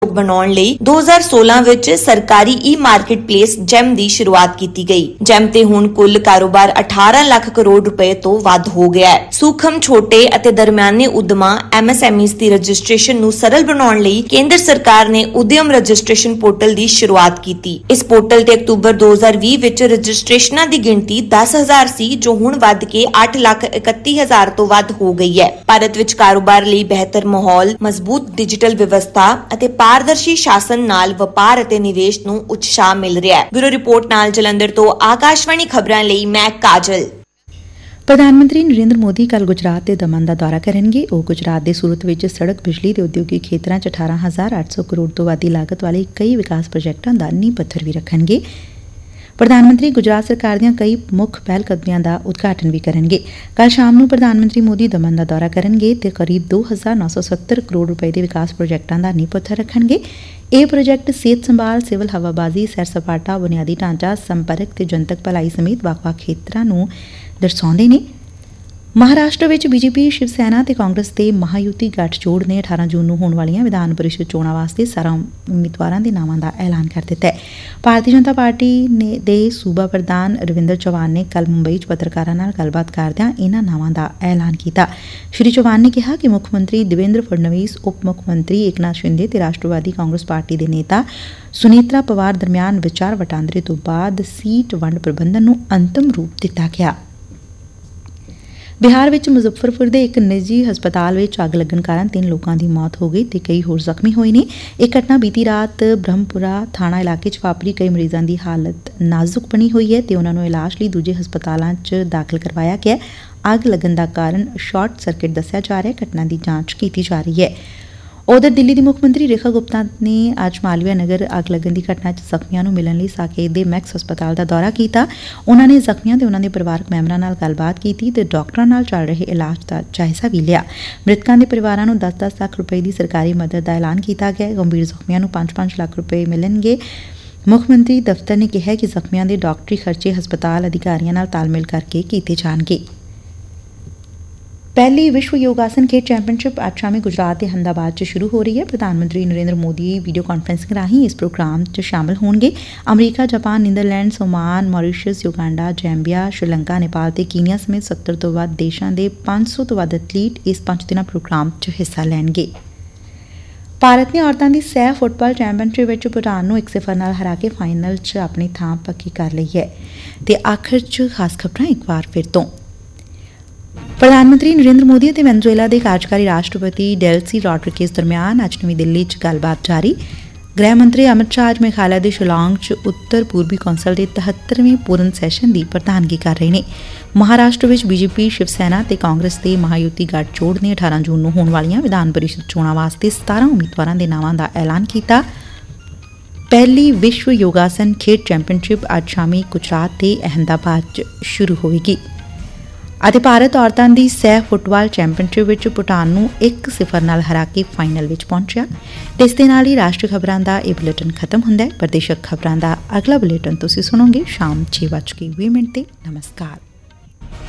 ਬਣਾਉਣ ਲਈ 2016 ਵਿੱਚ ਸਰਕਾਰੀ ਈ-ਮਾਰਕੀਟ ਪਲੇਸ ਜੈਮ ਦੀ ਸ਼ੁਰੂਆਤ ਕੀਤੀ ਗਈ। ਜੈਮ ਤੇ ਹੁਣ ਕੁੱਲ ਕਾਰੋਬਾਰ 18 ਲੱਖ ਕਰੋੜ ਰੁਪਏ ਤੋਂ ਵੱਧ ਹੋ ਗਿਆ ਹੈ। ਸੂਖਮ, ਛੋਟੇ ਅਤੇ ਦਰਮਿਆਨੇ ਉਦਮਾਂ MSMEs ਦੀ ਰਜਿਸਟ੍ਰੇਸ਼ਨ ਨੂੰ ਸਰਲ ਬਣਾਉਣ ਲਈ ਕੇਂਦਰ ਸਰਕਾਰ ਨੇ ਉਦਯਮ ਰਜਿਸਟ੍ਰੇਸ਼ਨ ਪੋਰਟਲ ਦੀ ਸ਼ੁਰੂਆਤ ਕੀਤੀ। ਇਸ ਪੋਰਟਲ ਤੇ ਅਕਤੂਬਰ 2020 ਵਿੱਚ ਰਜਿਸਟ੍ਰੇਸ਼ਨਾਂ ਦੀ ਗਿਣਤੀ 10,000 ਸੀ, ਜੋ ਹੁਣ ਵੱਧ ਕੇ 8,31,000 ਤੋਂ ਵੱਧ ਹੋ ਗਈ ਹੈ। ਭਾਰਤ ਵਿੱਚ ਕਾਰੋਬਾਰ ਲਈ ਬਿਹਤਰ ਮਾਹੌਲ, ਮਜ਼ਬੂਤ ਡਿਜੀਟਲ ਵਿਵਸਥਾ ਅਤੇ ਪਾਰਦਰਸ਼ੀ ਸ਼ਾਸਨ ਨਾਲ ਵਪਾਰ ਅਤੇ ਨਿਵੇਸ਼ ਨੂੰ ਉਤਸ਼ਾਹ ਮਿਲ ਰਿਹਾ ਹੈ। ਬਿਊਰੋ ਰਿਪੋਰਟ ਨਾਲ ਜਲੰਧਰ ਤੋਂ ਆਕਾਸ਼ਵਾਣੀ ਖਬਰਾਂ ਲਈ ਮੈਂ ਕਾਜਲ। ਪ੍ਰਧਾਨ ਮੰਤਰੀ ਨਰਿੰਦਰ ਮੋਦੀ ਕੱਲ੍ਹ ਗੁਜਰਾਤ ਦੇ ਦਮਨ ਦਾ ਦੌਰਾ ਕਰਨਗੇ। ਉਹ ਗੁਜਰਾਤ ਦੇ ਸੂਰਤ ਵਿੱਚ ਸੜਕ, ਬਿਜਲੀ ਤੇ ਉਦਯੋਗਿਕ ਖੇਤਰਾਂ 'ਚ 18,800 ਕਰੋੜ ਤੋਂ ਵੱਧ ਦੀ ਲਾਗਤ ਵਾਲੇ ਕਈ ਵਿਕਾਸ ਪ੍ਰੋਜੈਕਟਾਂ ਦਾ ਨੀਂਹ ਪੱਥਰ ਵੀ ਰੱਖਣਗੇ। ਪ੍ਰਧਾਨ ਮੰਤਰੀ ਗੁਜਰਾਤ ਸਰਕਾਰ ਦੀਆਂ ਕਈ ਮੁੱਖ ਪਹਿਲਕਦਮੀਆਂ ਦਾ ਉਦਘਾਟਨ ਵੀ ਕਰਨਗੇ। ਕੱਲ੍ਹ ਸ਼ਾਮ ਨੂੰ ਪ੍ਰਧਾਨ ਮੰਤਰੀ ਮੋਦੀ ਦਮਨ ਦਾ ਦੌਰਾ ਕਰਨਗੇ ਤੇ ਕਰੀਬ 2,970 ਕਰੋੜ ਰੁਪਏ ਦੇ ਵਿਕਾਸ ਪ੍ਰੋਜੈਕਟਾਂ ਦਾ ਨੀਂਹ ਪੱਥਰ ਰੱਖਣਗੇ। ਇਹ ਪ੍ਰੋਜੈਕਟ ਸਿਹਤ ਸੰਭਾਲ, ਸਿਵਲ ਹਵਾਬਾਜ਼ੀ, ਸੈਰ ਸਪਾਟਾ, ਬੁਨਿਆਦੀ ਢਾਂਚਾ, ਸੰਪਰਕ ਤੇ ਜਨਤਕ ਭਲਾਈ ਸਮੇਤ ਵੱਖ-ਵੱਖ ਖੇਤਰਾਂ ਨੂੰ ਦਰਸਾਉਂਦੇ ਨੇ। ਮਹਾਰਾਸ਼ਟਰ ਵਿੱਚ ਬੀਜੇਪੀ, ਸ਼ਿਵ ਸੈਨਾ ਤੇ ਕਾਂਗਰਸ ਦੇ ਮਹਾਯੁਤੀ ਗੱਠਜੋੜ ਨੇ 18 ਜੂਨ ਨੂੰ ਹੋਣ ਵਾਲੀਆਂ ਵਿਧਾਨ ਪਰਿਸ਼ਦ ਚੋਣਾਂ ਵਾਸਤੇ 17 ਉਮੀਦਵਾਰਾਂ ਦੇ ਨਾਵਾਂ ਦਾ ਐਲਾਨ ਕਰ ਦਿੱਤਾ ਹੈ। ਭਾਰਤੀ ਜਨਤਾ ਪਾਰਟੀ ਦੇ ਸੂਬਾ ਪ੍ਰਧਾਨ ਰਵਿੰਦਰ ਚੌਹਾਨ ਨੇ ਕੱਲ੍ਹ ਮੁੰਬਈ 'ਚ ਪੱਤਰਕਾਰਾਂ ਨਾਲ ਗੱਲਬਾਤ ਕਰਦਿਆਂ ਇਨ੍ਹਾਂ ਨਾਵਾਂ ਦਾ ਐਲਾਨ ਕੀਤਾ। ਸ਼੍ਰੀ ਚੌਹਾਨ ਨੇ ਕਿਹਾ ਕਿ ਮੁੱਖ ਮੰਤਰੀ ਦੇਵੇਂਦਰ ਫਡਨਵੀਸ, ਉਪ ਮੁੱਖ ਮੰਤਰੀ ਏਕਨਾਥ ਸ਼ਿੰਦੇ ਤੇ ਰਾਸ਼ਟਰਵਾਦੀ ਕਾਂਗਰਸ ਪਾਰਟੀ ਦੇ ਨੇਤਾ ਸੁਨੀਤਰਾ ਪਵਾਰ ਦਰਮਿਆਨ ਵਿਚਾਰ ਵਟਾਂਦਰੇ ਤੋਂ ਬਾਅਦ ਸੀਟ ਵੰਡ ਪ੍ਰਬੰਧਨ ਨੂੰ ਅੰਤਿਮ ਰੂਪ ਦਿੱਤਾ ਗਿਆ। ਬਿਹਾਰ ਵਿੱਚ ਮੁਜ਼ੱਫਰਪੁਰ ਦੇ ਇੱਕ ਨਿੱਜੀ ਹਸਪਤਾਲ ਵਿੱਚ ਅੱਗ ਲੱਗਣ ਕਾਰਨ 3 ਲੋਕਾਂ ਦੀ ਮੌਤ ਹੋ ਗਈ ਤੇ ਕਈ ਹੋਰ ਜ਼ਖਮੀ ਹੋਏ ਨੇ। ਇਹ ਘਟਨਾ ਬੀਤੀ ਰਾਤ ਬ੍ਰਹਮਪੁਰਾ ਥਾਣਾ ਇਲਾਕੇ 'ਚ ਵਾਪਰੀ। ਕਈ ਮਰੀਜ਼ਾਂ ਦੀ ਹਾਲਤ ਨਾਜ਼ੁਕ ਬਣੀ ਹੋਈ ਹੈ ਤੇ ਉਹਨਾਂ ਨੂੰ ਇਲਾਜ ਲਈ ਦੂਜੇ ਹਸਪਤਾਲਾਂ 'ਚ ਦਾਖਲ ਕਰਵਾਇਆ ਗਿਆ। ਅੱਗ ਲੱਗਣ ਦਾ ਕਾਰਨ ਸ਼ਾਰਟ ਸਰਕਟ ਦੱਸਿਆ ਜਾ ਰਿਹਾ। ਘਟਨਾ ਦੀ ਜਾਂਚ ਕੀਤੀ ਜਾ ਰਹੀ ਹੈ। ਉਧਰ ਦਿੱਲੀ ਦੀ ਮੁੱਖ ਮੰਤਰੀ ਰੇਖਾ ਗੁਪਤਾ ਨੇ ਅੱਜ ਮਾਲਵੀਆ ਨਗਰ ਅੱਗ ਲੱਗਣ ਦੀ ਘਟਨਾ 'ਚ ਜ਼ਖਮੀਆਂ ਨੂੰ ਮਿਲਣ ਲਈ ਸਾਕੇਤ ਦੇ ਮੈਕਸ ਹਸਪਤਾਲ ਦਾ ਦੌਰਾ ਕੀਤਾ। ਉਹਨਾਂ ਨੇ ਜ਼ਖਮੀਆਂ ਤੇ ਉਹਨਾਂ ਦੇ ਪਰਿਵਾਰਕ ਮੈਂਬਰਾਂ ਨਾਲ ਗੱਲਬਾਤ ਕੀਤੀ ਤੇ ਡਾਕਟਰਾਂ ਨਾਲ ਚੱਲ ਰਹੇ ਇਲਾਜ ਦਾ ਜਾਇਜ਼ਾ ਵੀ ਲਿਆ। ਮ੍ਰਿਤਕਾਂ ਦੇ ਪਰਿਵਾਰਾਂ ਨੂੰ 10-10 ਲੱਖ ਰੁਪਏ ਦੀ ਸਰਕਾਰੀ ਮਦਦ ਦਾ ਐਲਾਨ ਕੀਤਾ ਗਿਆ। ਗੰਭੀਰ ਜ਼ਖਮੀਆਂ ਨੂੰ 5-5 ਲੱਖ ਰੁਪਏ ਮਿਲਣਗੇ। ਮੁੱਖ ਮੰਤਰੀ ਦਫ਼ਤਰ ਨੇ ਕਿਹਾ ਕਿ ਜ਼ਖਮੀਆਂ ਦੇ ਡਾਕਟਰੀ ਖਰਚੇ ਹਸਪਤਾਲ ਅਧਿਕਾਰੀਆਂ ਨਾਲ ਤਾਲਮੇਲ ਕਰਕੇ ਕੀਤੇ ਜਾਣਗੇ। ਪਹਿਲੀ ਵਿਸ਼ਵ ਯੋਗਾਸਨ ਖੇਡ ਚੈਂਪੀਅਨਸ਼ਿਪ ਅੱਜ ਸ਼ਾਮੀ ਗੁਜਰਾਤ ਦੇ ਅਹਿਮਦਾਬਾਦ 'ਚ ਸ਼ੁਰੂ ਹੋ ਰਹੀ ਹੈ। ਪ੍ਰਧਾਨ ਮੰਤਰੀ ਨਰਿੰਦਰ ਮੋਦੀ ਵੀਡੀਓ ਕਾਨਫਰੰਸਿੰਗ ਰਾਹੀਂ ਇਸ ਪ੍ਰੋਗਰਾਮ 'ਚ ਸ਼ਾਮਲ ਹੋਣਗੇ। America, Japan, Netherlands, Oman, Mauritius, Uganda, Zambia, Sri Lanka, Nepal ਤੇ ਕੀਨੀਆ ਸਮੇਤ 70 ਤੋਂ ਵੱਧ ਦੇਸ਼ਾਂ ਦੇ 500 ਤੋਂ ਵੱਧ ਐਥਲੀਟ ਇਸ 5 ਦਿਨਾਂ ਪ੍ਰੋਗਰਾਮ 'ਚ ਹਿੱਸਾ ਲੈਣਗੇ। ਭਾਰਤ ਨੇ ਔਰਤਾਂ ਦੀ ਸਹਿ ਫੁੱਟਬਾਲ ਚੈਂਪੀਅਨਸ਼ਿਪ ਵਿੱਚ ਭੂਟਾਨ ਨੂੰ 1-0 ਨਾਲ ਹਰਾ ਕੇ ਫਾਈਨਲ 'ਚ ਆਪਣੀ ਥਾਂ ਪੱਕੀ ਕਰ ਲਈ ਹੈ। ਤੇ ਆਖਰ 'ਚ ਖਾਸ ਖਬਰਾਂ ਇੱਕ ਵਾਰ ਫਿਰ ਤੋਂ। ਪ੍ਰਧਾਨ ਮੰਤਰੀ ਨਰਿੰਦਰ ਮੋਦੀ ਅਤੇ ਵੈਨਜ਼ੂਏਲਾ ਦੇ ਕਾਰਜਕਾਰੀ ਰਾਸ਼ਟਰਪਤੀ ਡੈਲਸੀ ਰੋਡਰੀਗੇਜ਼ ਦਰਮਿਆਨ ਅੱਜ ਨਵੀਂ ਦਿੱਲੀ 'ਚ ਗੱਲਬਾਤ ਜਾਰੀ। ਗ੍ਰਹਿ ਮੰਤਰੀ ਅਮਿਤ ਸ਼ਾਹ ਅੱਜ ਮੇਘਾਲਿਆ ਦੇ ਸ਼ਿਲਾਂਗ 'ਚ ਉੱਤਰ ਪੂਰਬੀ ਕੌਂਸਲ ਦੇ 73ਵੇਂ ਪੂਰਨ ਸੈਸ਼ਨ ਦੀ ਪ੍ਰਧਾਨਗੀ ਕਰ ਰਹੇ ਨੇ। ਮਹਾਰਾਸ਼ਟਰ ਵਿੱਚ ਬੀਜੇਪੀ, ਸ਼ਿਵ ਸੈਨਾ ਤੇ ਕਾਂਗਰਸ ਦੇ ਮਹਾਯੁਤੀ ਗੱਠਜੋੜ ਨੇ 18 ਜੂਨ ਨੂੰ ਹੋਣ ਵਾਲੀਆਂ ਵਿਧਾਨ ਪਰਿਸ਼ਦ ਚੋਣਾਂ ਵਾਸਤੇ 17 ਉਮੀਦਵਾਰਾਂ ਦੇ ਨਾਵਾਂ ਦਾ ਐਲਾਨ ਕੀਤਾ। ਪਹਿਲੀ ਵਿਸ਼ਵ ਯੋਗਾਸਨ ਖੇਡ ਚੈਂਪੀਅਨਸ਼ਿਪ ਅੱਜ ਸ਼ਾਮੀ ਗੁਜਰਾਤ ਦੇ ਅਹਿਮਦਾਬਾਦ 'ਚ ਸ਼ੁਰੂ ਹੋਵੇਗੀ। ਅਤੇ ਭਾਰਤ ਔਰਤਾਂ ਦੀ ਸਹਿ ਫੁੱਟਬਾਲ ਚੈਂਪੀਅਨਸ਼ਿਪ ਵਿੱਚ ਭੂਟਾਨ ਨੂੰ 1-0 ਨਾਲ ਹਰਾ ਕੇ ਫਾਈਨਲ ਵਿੱਚ ਪਹੁੰਚਿਆ। ਤੇ ਇਸ ਦੇ ਨਾਲ ਹੀ ਰਾਸ਼ਟਰੀ ਖਬਰਾਂ ਦਾ ਇਹ ਬੁਲੇਟਿਨ ਖਤਮ ਹੁੰਦਾ ਹੈ। ਪ੍ਰਦੇਸ਼ਕ ਖਬਰਾਂ ਦਾ ਅਗਲਾ ਬੁਲੇਟਿਨ ਤੁਸੀਂ ਸੁਣੋਗੇ ਸ਼ਾਮ 6:20 ਤੇ। ਨਮਸਕਾਰ।